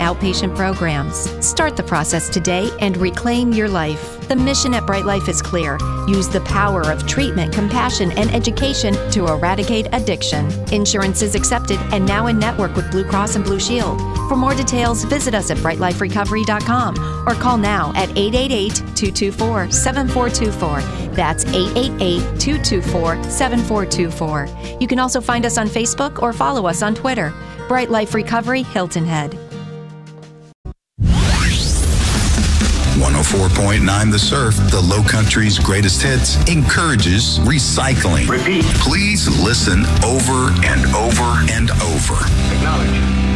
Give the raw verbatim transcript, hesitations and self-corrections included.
outpatient programs. Start the process today and reclaim your life. The mission at Bright Life is clear. Use the power of treatment, compassion, and education to eradicate addiction. Insurance is accepted and now in network with Blue Cross and Blue Shield. For more details, visit us at bright life recovery dot com or call now at eight eight eight, two two four, seven four two four. That's eight eight eight, two two four, seven four two four. You can also find us on Facebook or follow us on Twitter. Bright Life Recovery, Hilton Head. one oh four point nine The Surf, the Low Country's greatest hits, encourages recycling. Repeat. Please listen over and over and over. Acknowledge.